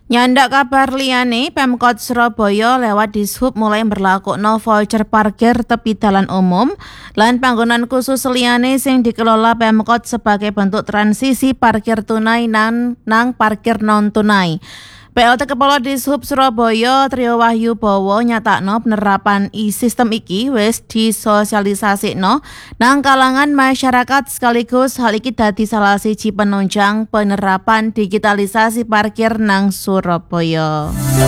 Nyandak kabar liyane, Pemkot Surabaya lewat Dishub mulai berlakuno voucher parkir tepi dalan umum lan panggonan khusus liyane sing dikelola Pemkot sebagai bentuk transisi parkir tunai nang parkir non tunai. PLT Kepala Dishub Surabaya Trio Wahyu Bowo nyatakno penerapan sistem iki wis disosialisasikno nang kalangan masyarakat sekaligus hal iki dadi salah siji penunjang penerapan digitalisasi parkir nang Surabaya.